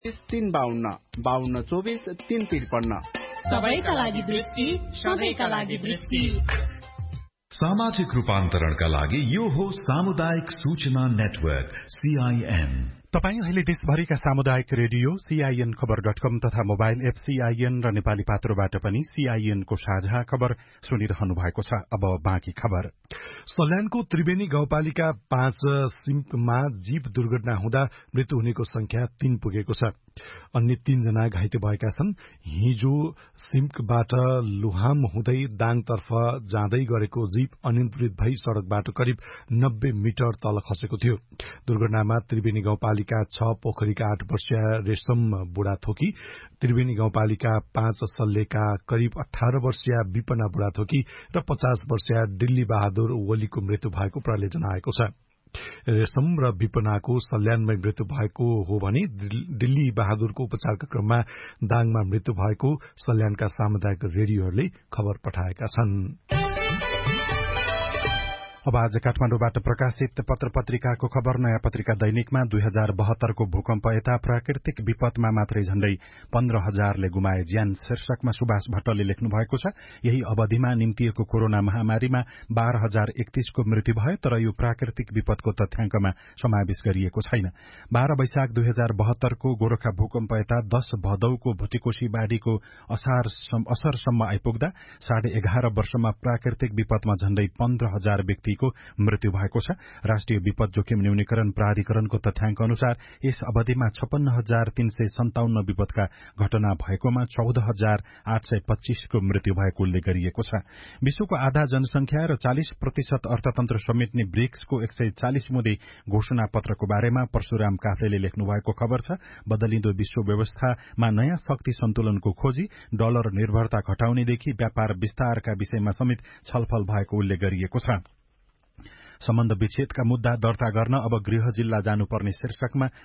352 5224 353। सबैका लागि दृष्टि, सधैँका लागि दृष्टि। सामाजिक रूपान्तरणका लागि यो हो सामुदायिक सूचना नेटवर्क CIN। तपाई अहिले देशभरिका सामुदायिक रेडियो CIN खबर.com तथा मोबाइल एप CIN र नेपाली पात्रोबाट पनि CIN को साझा खबर सुनिरहनु भएको छ। अब बाँकी खबर। सल्यानको त्रिवेणी गाउँपालिका 5 सिम्कमा जीव दुर्घटना हुँदा मृत्यु हुनेको संख्या 3 पुगेको छ। अन्य 3 जना घाइते भएका छन्। हिजो सिम्कबाट लुहाम हुँदै दाङतर्फ जाँदै गरेको जीप अनियन्त्रित भई सड़कबाट करिब 90 मिटर तल खसेको थियो। दुर्घटनामा त्रिवेणी गाउँपालिका 6 पोखरीका 8 वर्षीय रेशम बुढाथोकी, त्रिवेणी गाउँपालिका 5 सल्लेका करिब 18 वर्षीय विपना बुढाथोकी र 50 वर्षीय दिल्ली बहादुर ओलीको मृत्यु भएको प्रहरीले जनाएको छ। रेशम र विपनाको सल्यानमै मृत्यु भएको हो भने दिल्ली बहादुरको उपचारका क्रममा दाङमा मृत्यु भएको सल्यानका सामुदायिक रेडियोहरूले खबर पठाएका छन्। अब आज काठमाडौँबाट प्रकाशित पत्र पत्रिकाको खबर। नयाँ पत्रिका दैनिकमा 2072 को भूकम्प यता प्राकृतिक विपदमा मात्रै झण्डै 15,000ले गुमाए ज्यान शीर्षकमा सुभाष भट्टले लेख्नु भएको छ। यही अवधिमा निम्तिएको कोरोना महामारीमा 12,031 को मृत्यु भयो, तर यो प्राकृतिक विपदको तथ्याङ्कमा समावेश गरिएको छैन। 12 वैशाख 2072 को गोरखा भूकम्प यता 10 भदौको भुटीकोशी बाढ़ीको असरसम्म आइपुग्दा 11.5 वर्षमा प्राकृतिक विपदमा झण्डै 15,000 व्यक्ति मृत्यु भएको छ। राष्ट्रिय विपद जोखिम न्यूनीकरण प्राधिकरणको तथ्याङ्क अनुसार यस अवधिमा 56,357 विपदका घटना भएकोमा 14,825 को मृत्यु भएको उल्लेख गरिएको छ। विश्वको आधा जनसंख्या र 40% अर्थतन्त्र समेट्ने ब्रिक्सको 140 मुदे घोषणा पत्रको बारेमा परशुराम काफ्लेले लेख्नु भएको खबर छ। बदलिँदो विश्व व्यवस्थामा नयाँ शक्ति सन्तुलनको खोजी, डलर निर्भरता घटाउनेदेखि व्यापार विस्तारका विषयमा समेत छलफल भएको उल्लेख गरिएको छ। सम्बन्ध विच्छेदका मुद्दा दर्ता गर्न अब गृह जिल्ला जानुपर्ने शीर्षकमा